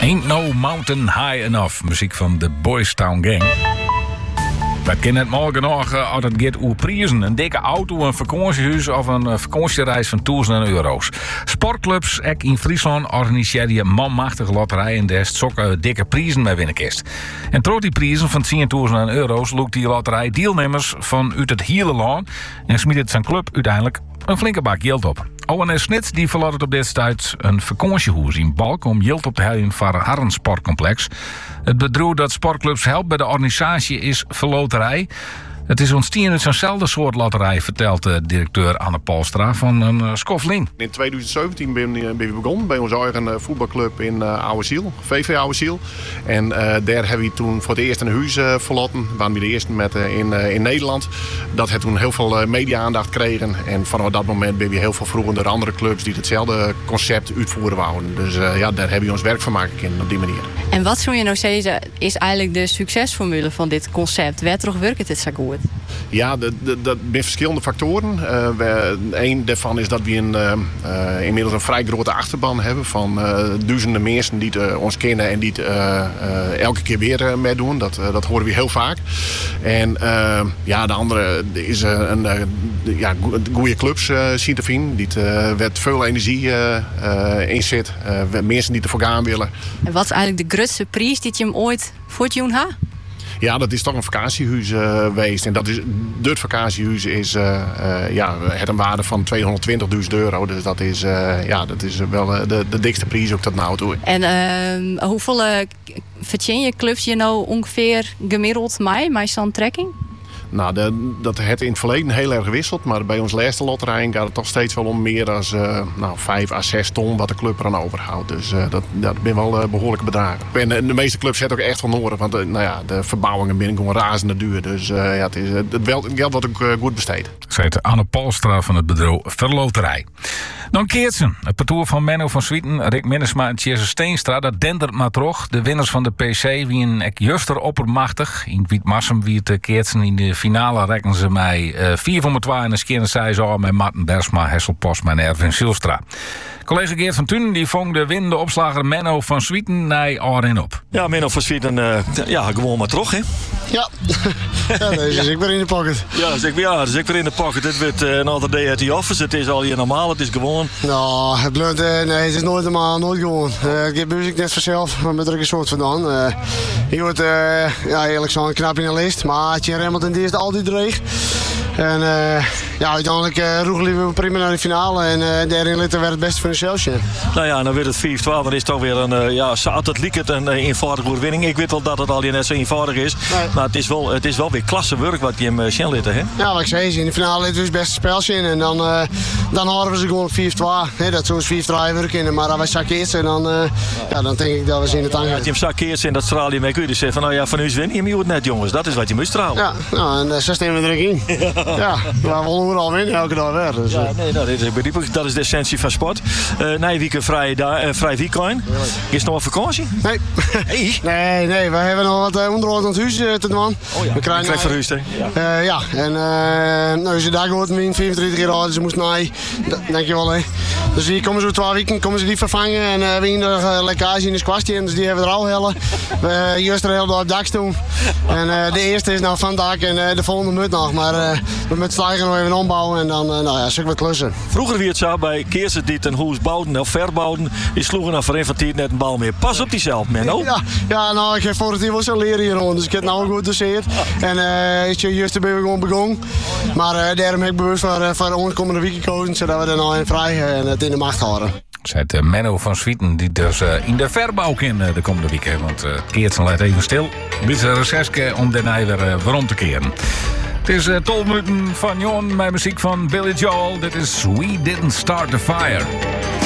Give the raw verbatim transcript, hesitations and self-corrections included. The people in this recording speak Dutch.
Ain't No Mountain High Enough. Muziek van de Boys Town Gang. Dat kan net morgen nog uh, als het gaat over prijzen. Een dikke auto, een vakantiehuis of een uh, vakantiereis van duizenden euro's. Sportclubs, ook in Friesland, organiseer je manmachtige lotterijen en daar zoeken dikke prijzen mee winnenkist. En trots die prijzen van tienduizend euro's loopt die lotterij deelnemers van uit het hele land en smiedt het zijn club uiteindelijk een flinke bak geld op. O N S Snits die verlaat het op dit tijd een vakantiehuis in Balk om geld op te halen voor het Harren Sportcomplex. Het bedrijf dat sportclubs helpt bij de organisatie is Verloterij. Het is ontstaan uit zo'nzelfde soort lotterij, vertelt de directeur Anne Polstra van een uh, Skofling. In twintig zeventien ben, ben we begonnen bij onze eigen uh, voetbalclub in uh, Ouweziel, V V Ouweziel. En uh, daar hebben we toen voor het eerst een huis uh, verlaten. We waren de eerste met, uh, in, uh, in Nederland. Dat heeft toen heel veel uh, media-aandacht gekregen. En vanaf dat moment ben we heel veel vroeger door andere clubs die hetzelfde concept uitvoeren wouden. Dus uh, ja, daar hebben we ons werk van maken kunnen op die manier. En wat zou je nou zeggen is eigenlijk de succesformule van dit concept? Waar toch werkt het zo goed? Ja, dat zijn verschillende factoren. Uh, we, een daarvan is dat we een, uh, uh, inmiddels een vrij grote achterban hebben van uh, duizenden mensen die uh, ons kennen en die het uh, uh, elke keer weer uh, meedoen. Dat, uh, dat horen we heel vaak. En uh, ja, de andere is uh, een uh, ja, goede clubs uh, zien te vinden. Die uh, werd veel energie uh, uh, in zit. Uh, mensen die ervoor gaan willen. En wat is eigenlijk de grootste prijs die je hem ooit voor het doen had? Ja, dat is toch een vakantiehuis uh, geweest. En dat is, dit vakantiehuis is, uh, uh, ja, het een waarde van tweehonderdtwintigduizend euro. Dus dat is, uh, ja, dat is wel uh, de, de dikste prijs ook tot nou toe. En uh, hoeveel uh, verdien je clubs je nou ongeveer gemiddeld mee, met zo'n trekking? Nou, de, dat heeft in het verleden heel erg gewisseld. Maar bij ons laatste lotterij gaat het toch steeds wel om meer dan uh, nou, vijf à zes ton wat de club eraan overhoudt. Dus uh, dat, dat zijn wel uh, behoorlijke bedragen. En de, de meeste clubs zetten ook echt van nodig. Want uh, nou ja, de verbouwingen binnen gewoon razende duur. Dus uh, ja, het, is, het, het geld wordt ook uh, goed besteed. Zei Anne Polstra van het bedrijf Verloterij. Dan Keertsen. Het parcours van Menno van Swieten, Rick Minnesma en Tjesse Steenstra. Dat dendert maar toch. De winnaars van de P C wie een ek juster oppermachtig. In Wietmarsum wie het Keertsen in de finale rekken ze mij uh, vier voor mijn twee en de skeren zij zo met Martin Bersma, Hessel Postma en Erwin Silstra. Collega Geert van Tunen die vong de winnende opslager Menno van Swieten naar Arjen op. Ja, Menno van Swieten, uh, ja, gewoon maar terug, hè? Ja, ja deze is ik weer in de pocket. Ja, dus ik, ja, dus ik weer in de pocket. Dit wordt uh, een andere day at the office. Het is al hier normaal, het is gewoon. Nou, het blijft, uh, nee, het is nooit normaal, nooit gewoon. Uh, ik heb ik net vanzelf, maar met er een soort vandaan. Uh, je wordt, uh, ja, eerlijk zo'n knap in de lijst, maar je remmelt in de eerste altijd dreig. En uh, ja, uiteindelijk uh, roegen we prima naar de finale en uh, daarin werd het beste van de Celsius. Nou ja, dan werd het vijf twaalf. Dan is het toch weer een, uh, ja, altijd liep het een uh, eenvoudige overwinning. Ik weet wel dat het al net zo eenvoudig is, nee. Maar het is wel, het is wel weer klasse werk wat je hem uh, zien liet, hè? Ja, wat ik zei, in de finale liet we het beste spelsje in en dan, uh, dan houden we ze gewoon op vijf twee. Dat zou vijf drie werken, maar als wij zakkeert zijn, dan, uh, ja, dan denk ik dat we ze in de tang gaan. Als je hem zakkeert en dat straal je mee kun je dus zeggen van, nou ja, van u winnen je moet net, jongens. Dat is wat je moet stralen. Ja, nou, en uh, zo staan we er in. Ja, we willen overal winnen, elke dag weer. Dus, ja, nee, dat is, dat is de essentie van sport. Uh, nee, week vrij, uh, vrij weekend. Is het nog een vakantie? Nee. Hey. Nee, nee, we hebben nog wat uh, onderhoud aan het huis uh, te doen. Oh ja, we krijgen uh, verhuisd, hè? Ja. Uh, ja, en uh, nou, als je daar gaat, min vijfentwintig jaar oud, ze moest naar, denk je wel, hè. Dus die komen zo twee weken, komen ze die vervangen en uh, we hebben er uh, lekkage in de squasje dus die hebben we er al hellen. We uh, juist er heel door op dak doen. En uh, de eerste is nou vandaag en uh, de volgende moet nog, maar uh, we moeten stijgen nog even ombouwen en dan, uh, nou ja, zullen we klussen. Vroeger wie het zo bij Keersen die een huis bouwden of verbouwden, die sloegen dan voor een van tijd net een bal meer. Pas op diezelf, Menno. Ja, ja, nou, ik heb voor het hier wel zo leren hier rond, dus ik heb het nou goed doseerd. En uh, ik juist ben we gewoon begonnen. Maar uh, daarom heb ik bewust voor, uh, voor de onkomende week gekozen, zodat we er nou in vrij uh, en het in de macht houden. Zet uh, Menno van Swieten die dus uh, in de verbouw in uh, de komende week. Want uh, Keertsen laat even stil. Dit is een recesske om daarna weer uh, waarom te keren. Het is uh, twaalf minuten van Jon met muziek van Billy Joel. Dit is We Didn't Start the Fire.